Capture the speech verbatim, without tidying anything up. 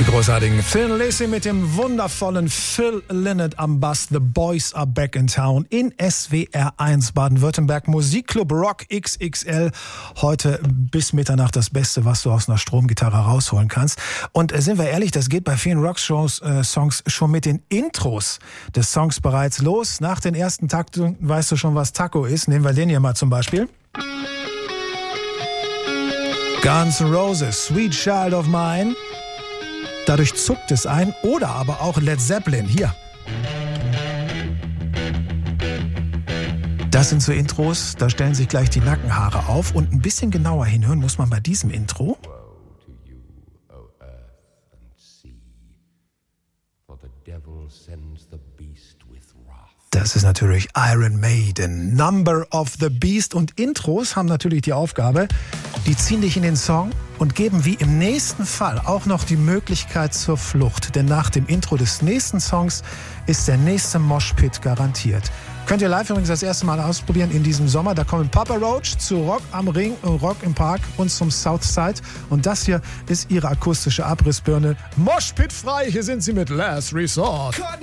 großartigen Phil Lacey mit dem wundervollen Phil Lynott am Bass. The Boys are back in town in S W R eins Baden-Württemberg. Musikclub Rock X X L. Heute bis Mitternacht das Beste, was du aus einer Stromgitarre rausholen kannst. Und äh, sind wir ehrlich, das geht bei vielen Rock-Songs äh, schon mit den Intros des Songs bereits los. Nach den ersten Takten weißt du schon, was Taco ist. Nehmen wir den hier mal zum Beispiel. Guns N' Roses, Sweet Child of Mine. Dadurch zuckt es ein. Oder aber auch Led Zeppelin. Hier. Das sind so Intros, da stellen sich gleich die Nackenhaare auf. Und ein bisschen genauer hinhören muss man bei diesem Intro. Das ist natürlich Iron Maiden, Number of the Beast. Und Intros haben natürlich die Aufgabe, die ziehen dich in den Song und geben wie im nächsten Fall auch noch die Möglichkeit zur Flucht. Denn nach dem Intro des nächsten Songs ist der nächste Moshpit garantiert. Könnt ihr live übrigens das erste Mal ausprobieren in diesem Sommer. Da kommen Papa Roach zu Rock am Ring, Rock im Park und zum Southside. Und das hier ist ihre akustische Abrissbirne. Moshpit frei, hier sind sie mit Last Resort.